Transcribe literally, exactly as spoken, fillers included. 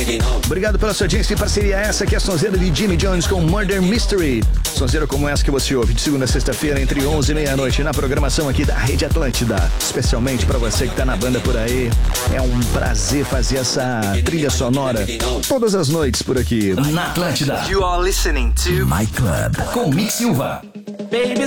Obrigado pela sua audiência e parceria. Essa que é a sonzeira de Jimmy Jones com Murder Mystery. Sonzeira como essa que você ouve de segunda a sexta-feira entre onze e meia-noite na programação aqui da Rede Atlântida. Especialmente pra você que tá na banda por aí. É um prazer fazer essa trilha sonora todas as noites por aqui na Atlântida. You are listening to My Club com Mick Silva. Baby